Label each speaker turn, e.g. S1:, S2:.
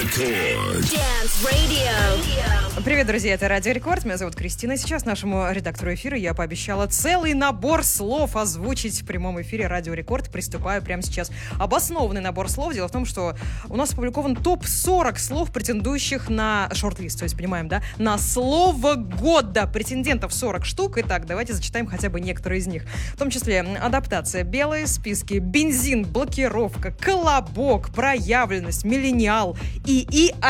S1: Рекорд.
S2: Dance Radio.
S3: Привет, друзья, это Радио Рекорд. Меня зовут Кристина. Сейчас нашему редактору эфира я пообещала целый набор слов озвучить в прямом эфире Радио Рекорд. Приступаю прямо сейчас. Обоснованный набор слов. Дело в том, что у нас опубликован топ-40 слов, претендующих на шорт-лист. То есть, понимаем, да? На слово года. Претендентов 40 штук. Итак, давайте зачитаем хотя бы некоторые из них. В том числе адаптация, белые списки, бензин, блокировка, колобок, проявленность, миллениал,